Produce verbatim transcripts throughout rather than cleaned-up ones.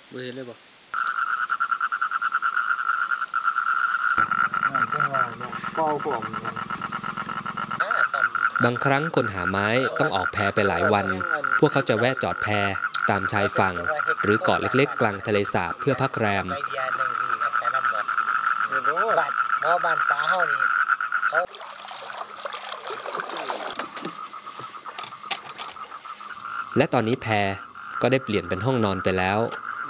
บ่เห็นเลยบ่บางครั้งคนหาไม้ต้องออกแพไปหลายวันพวกเขาจะแวะจอดแพตามชายฝั่งหรือเกาะเล็กๆกลางทะเลสาบเพื่อพักแรมและตอนนี้แพก็ได้เปลี่ยนเป็นห้องนอนไปแล้ว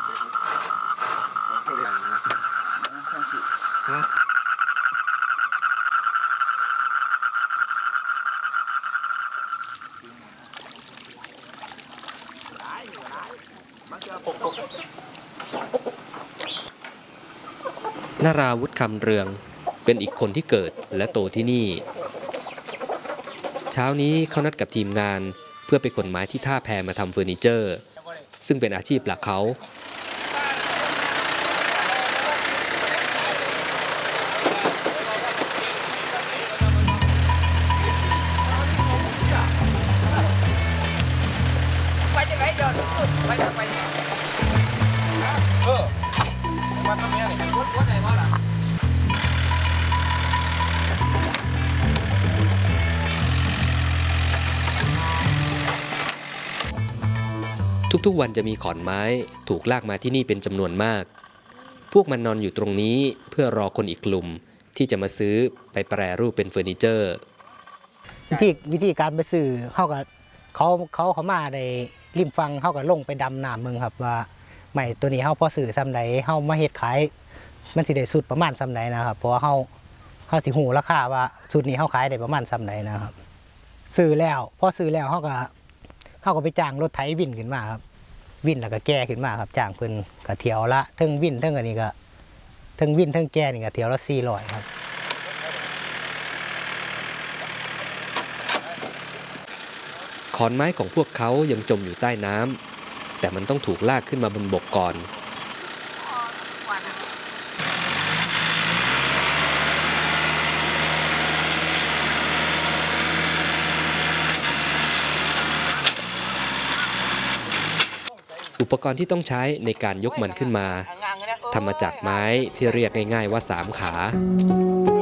นาราวุฒิคำเรืองเป็นอีกคนที่เกิดและโตที่นี่เช้านี้เขานัดกับทีมงานเพื่อไปขนไม้ที่ท่าแพมาทำเฟอร์นิเจอร์ซึ่งเป็นอาชีพหลักเขาทุกๆวันจะมีขอนไม้ถูกลากมาที่นี่เป็นจำนวนมากพวกมันนอนอยู่ตรงนี้เพื่อรอคนอีกกลุ่มที่จะมาซื้อไปแปรรูปเป็นเฟอร์นิเจอร์วิธีวิธีการไปซื้อเขากับเขาเขาเขามาในริมฟังเขากับลงไปดำน้ำเมืองครับว่าใหม่ตัวนี้เขาพอซื้อซ้ำใดเขามาเฮ็ดขายมันสิได้สุดประมาณซ้ำใดนะครับเพราะเขาเขาสิหูราคาว่าสุดนี้เขาขายได้ประมาณซ้ำใดนะครับซื้อแล้วพอซื้อแล้วเขาก็เขาก็ไปจ้างรถไถวินขึ้นมาครับวินแล้วก็แก่ขึ้นมาครับจ้างเพิ่นก็เที่ยวละทั้งวินทั้งอันนี้ก็ทั้งวินทั้งแก่นี่ก็เที่ยวละสี่ร้อยครับขอนไม้ของพวกเขายังจมอยู่ใต้น้ำแต่มันต้องถูกลากขึ้นมาบนบกก่อนอุปกรณ์ที่ต้องใช้ในการยกมันขึ้นมาทำมาจากไม้ที่เรียกง่ายๆว่าสามขา